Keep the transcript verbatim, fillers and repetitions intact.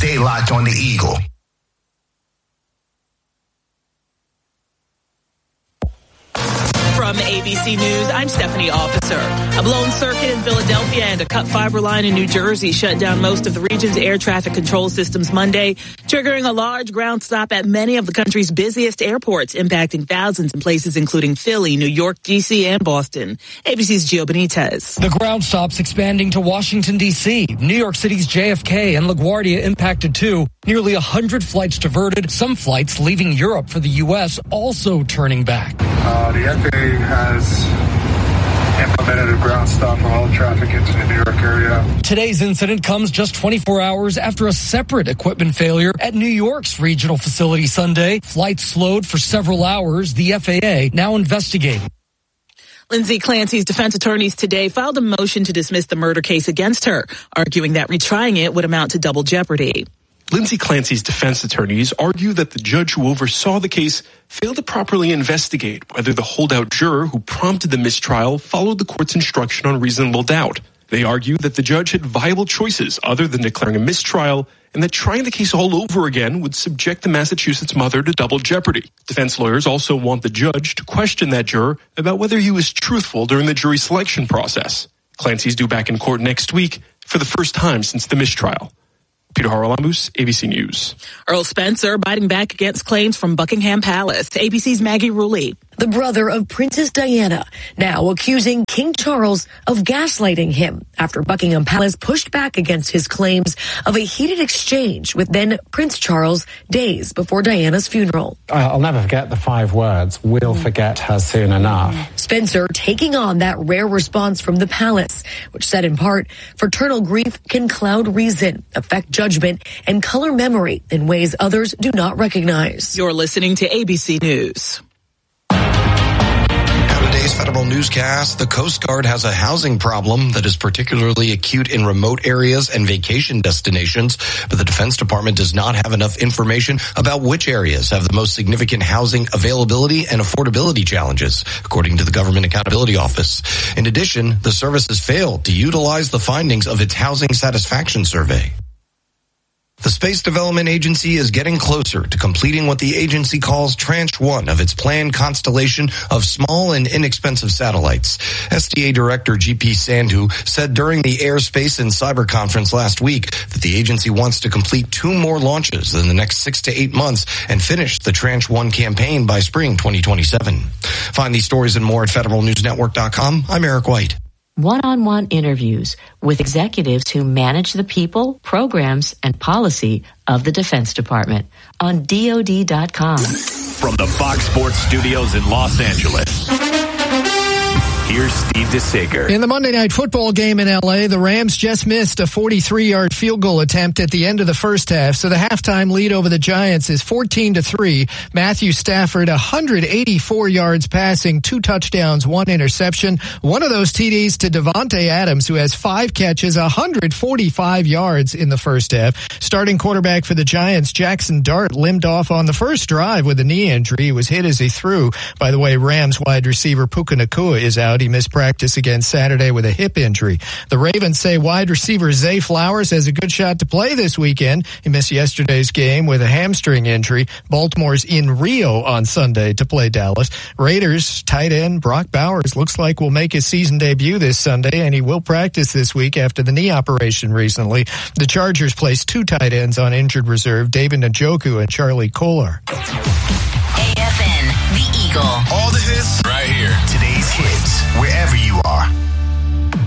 Stay locked on the Eagle. From A B C News, I'm Stephanie Officer. A blown circuit in Philadelphia and a cut fiber line in New Jersey shut down most of the region's air traffic control systems Monday, triggering a large ground stop at many of the country's busiest airports, impacting thousands in places including Philly, New York, D C, and Boston. A B C's Gio Benitez. The ground stops expanding to Washington, D C. New York City's J F K and LaGuardia impacted too. Nearly one hundred flights diverted, some flights leaving Europe for the U S also turning back. Uh, the F A A has implemented a ground stop for all traffic into the New York area. Today's incident comes just twenty-four hours after a separate equipment failure at New York's regional facility Sunday. Flights slowed for several hours. The F A A now investigating. Lindsay Clancy's defense attorneys today filed a motion to dismiss the murder case against her, arguing that retrying it would amount to double jeopardy. Lindsay Clancy's defense attorneys argue that the judge who oversaw the case failed to properly investigate whether the holdout juror who prompted the mistrial followed the court's instruction on reasonable doubt. They argue that the judge had viable choices other than declaring a mistrial and that trying the case all over again would subject the Massachusetts mother to double jeopardy. Defense lawyers also want the judge to question that juror about whether he was truthful during the jury selection process. Clancy's due back in court next week for the first time since the mistrial. Peter Haralamus, A B C News. Earl Spencer biting back against claims from Buckingham Palace. A B C's Maggie Rulli. The brother of Princess Diana, now accusing King Charles of gaslighting him after Buckingham Palace pushed back against his claims of a heated exchange with then Prince Charles days before Diana's funeral. I'll never forget the five words, we'll forget her soon enough. Spencer taking on that rare response from the palace, which said in part, fraternal grief can cloud reason, affect judgment, and color memory in ways others do not recognize. You're listening to A B C News. Today's Federal Newscast, the Coast Guard has a housing problem that is particularly acute in remote areas and vacation destinations, but the Defense Department does not have enough information about which areas have the most significant housing availability and affordability challenges, according to the Government Accountability Office. In addition, the service has failed to utilize the findings of its Housing Satisfaction Survey. The Space Development Agency is getting closer to completing what the agency calls Tranche one of its planned constellation of small and inexpensive satellites. S D A Director G P Sandhu said during the Airspace and Cyber Conference last week that the agency wants to complete two more launches in the next six to eight months and finish the Tranche one campaign by spring twenty twenty-seven. Find these stories and more at federal news network dot com. I'm Eric White. One-on-one interviews with executives who manage the people, programs, and policy of the Defense Department on D O D dot com. From the Fox Sports Studios in Los Angeles, here's Steve DeSager. In the Monday Night Football game in L A, the Rams just missed a forty-three-yard field goal attempt at the end of the first half, so the halftime lead over the Giants is fourteen to three. Matthew Stafford, one hundred eighty-four yards passing, two touchdowns, one interception. One of those T Ds to Devontae Adams, who has five catches, one hundred forty-five yards in the first half. Starting quarterback for the Giants, Jackson Dart, limped off on the first drive with a knee injury. He was hit as he threw. By the way, Rams wide receiver Puka Nacua is out. He missed practice again Saturday with a hip injury. The Ravens say wide receiver Zay Flowers has a good shot to play this weekend. He missed yesterday's game with a hamstring injury. Baltimore's in Rio on Sunday to play Dallas. Raiders tight end Brock Bowers looks like will make his season debut this Sunday, and he will practice this week after the knee operation recently. The Chargers placed two tight ends on injured reserve, David Njoku and Charlie Kolar.